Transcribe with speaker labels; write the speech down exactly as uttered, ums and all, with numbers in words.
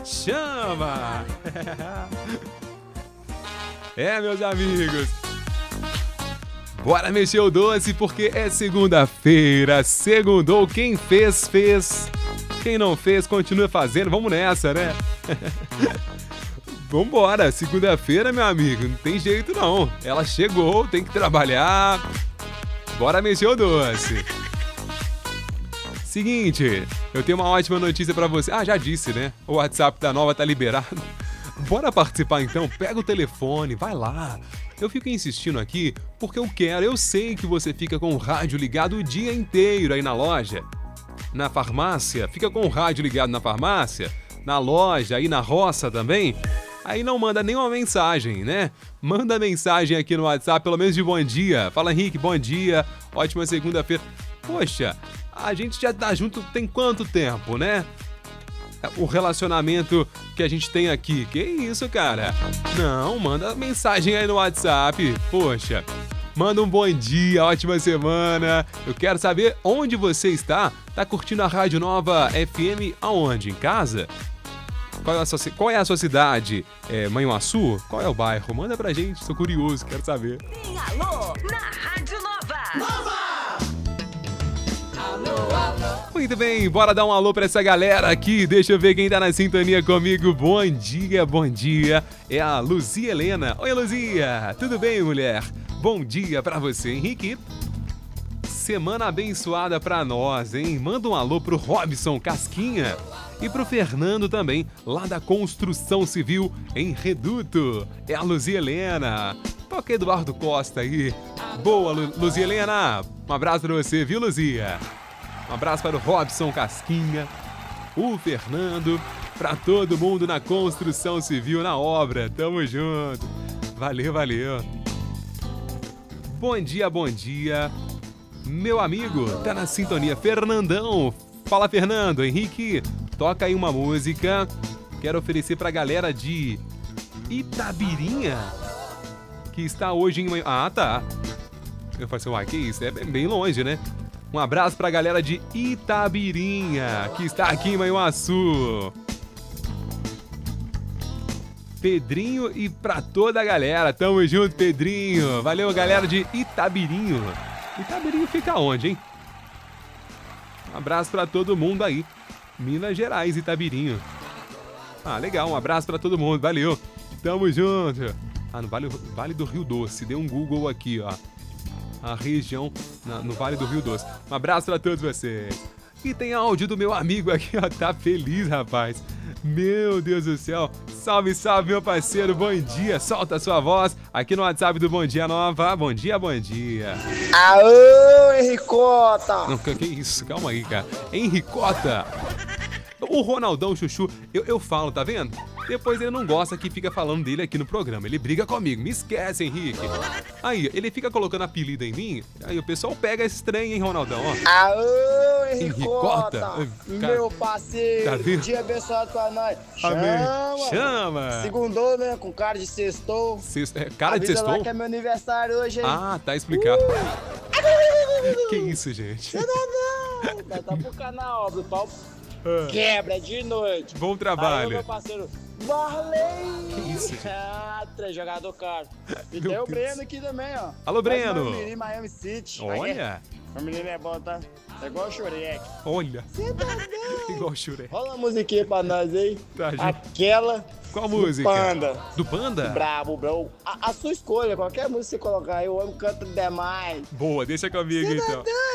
Speaker 1: Chama! É, meus amigos. Bora mexer o doce porque é segunda-feira. Segundou. Quem fez, fez. Quem não fez, continua fazendo. Vamos nessa, né? Vambora. Segunda-feira, meu amigo. Não tem jeito, não. Ela chegou, tem que trabalhar. Bora mexer o doce. Seguinte, eu tenho uma ótima notícia pra você. Ah, já disse, né? O WhatsApp da Nova tá liberado. Bora participar então? Pega o telefone, vai lá. Eu fico insistindo aqui porque eu quero. Eu sei que você fica com o rádio ligado o dia inteiro aí na loja. Na farmácia, fica com o rádio ligado na farmácia. Na loja, aí na roça também. Aí não manda nenhuma mensagem, né? Manda mensagem aqui no WhatsApp, pelo menos de bom dia. Fala, Henrique, bom dia. Ótima segunda-feira. Poxa, a gente já tá junto tem quanto tempo, né? O relacionamento que a gente tem aqui. Que isso, cara? Não, manda mensagem aí no WhatsApp. Poxa, manda um bom dia, ótima semana. Eu quero saber onde você está. Tá curtindo a Rádio Nova F M aonde? Em casa? Qual é a sua, qual é a sua cidade? É Manhuaçu? Qual é o bairro? Manda pra gente, sou curioso, quero saber.
Speaker 2: Tem alô na Rádio Nova.
Speaker 3: Nova!
Speaker 1: Muito bem, bora dar um alô pra essa galera aqui. Deixa eu ver quem tá na sintonia comigo. Bom dia, bom dia. É a Luzia Helena. Oi, Luzia. Tudo bem, mulher? Bom dia pra você, Henrique. Semana abençoada pra nós, hein? Manda um alô pro Robson Casquinha. E pro Fernando também, lá da Construção Civil em Reduto. É a Luzia Helena. Toca Eduardo Costa aí. Boa, Lu Luzia Helena. Um abraço pra você, viu, Luzia? Um abraço para o Robson Casquinha, o Fernando, para todo mundo na construção civil, na obra. Tamo junto. Valeu, valeu. Bom dia, bom dia. Meu amigo, tá na sintonia. Fernandão. Fala, Fernando. Henrique, toca aí uma música. Quero oferecer pra galera de Itabirinha, que está hoje em... Ah, tá. Eu falei assim, uai, que isso? É bem longe, né? Um abraço pra galera de Itabirinha, que está aqui em Manhuaçu. Pedrinho e pra toda a galera. Tamo junto, Pedrinho. Valeu, galera de Itabirinho. Itabirinho fica onde, hein? Um abraço pra todo mundo aí. Minas Gerais, Itabirinho. Ah, legal. Um abraço pra todo mundo. Valeu. Tamo junto. Ah, no Vale, vale do Rio Doce. Dê um Google aqui, ó. A região na, no Vale do Rio Doce. Um abraço pra todos vocês. E tem áudio do meu amigo aqui, ó. Tá feliz, rapaz. Meu Deus do céu. Salve, salve, meu parceiro. Bom dia. Solta a sua voz aqui no WhatsApp do Bom Dia Nova. Bom dia, bom dia.
Speaker 3: Aô, Henricota.
Speaker 1: Não, que, que isso? Calma aí, cara. Henricota. O Ronaldão Chuchu, eu, eu falo, tá vendo? Depois ele não gosta que fica falando dele aqui no programa. Ele briga comigo. Me esquece, Henrique. Aí, ele fica colocando apelido em mim. Aí o pessoal pega esse trem, hein, Ronaldão? Ó.
Speaker 3: Aô,
Speaker 1: Henricota.
Speaker 3: Henricota.
Speaker 1: Cara,
Speaker 3: Meu parceiro.
Speaker 1: tá vendo?
Speaker 3: Dia abençoado pra nós.
Speaker 1: Amém.
Speaker 3: Chama.
Speaker 1: Chama.
Speaker 3: Segundou, né? Com cara de sextou.
Speaker 1: Sexto, é, cara de
Speaker 3: Avisa
Speaker 1: sextou?
Speaker 3: lá que é meu aniversário hoje, hein?
Speaker 1: Ah, tá explicado. Uh. Que isso, gente?
Speaker 3: Não, não. Vai tá pro canal, ó, do pau.
Speaker 1: Ah.
Speaker 3: Quebra de noite.
Speaker 1: Bom
Speaker 3: Aí,
Speaker 1: trabalho.
Speaker 3: meu parceiro. Marley!
Speaker 1: Que isso, gente?
Speaker 3: Ah, três jogador caro. E
Speaker 1: Meu
Speaker 3: tem o
Speaker 1: Deus.
Speaker 3: Breno aqui também, ó.
Speaker 1: Alô, Breno.
Speaker 3: Mas meu Miami City.
Speaker 1: Olha,
Speaker 3: O menino é bom, tá? É igual o Shurek.
Speaker 1: olha.
Speaker 3: Você tá doido?
Speaker 1: Igual o Shurek.
Speaker 3: Rola uma musiquinha pra nós aí.
Speaker 1: Tá, gente.
Speaker 3: Aquela.
Speaker 1: Qual
Speaker 3: do
Speaker 1: música?
Speaker 3: Panda.
Speaker 1: Do Panda?
Speaker 3: Brabo, bro. A, a sua escolha, qualquer música que você colocar, eu amo canto demais.
Speaker 1: Boa, deixa comigo
Speaker 3: Cê tá
Speaker 1: então.
Speaker 3: doido?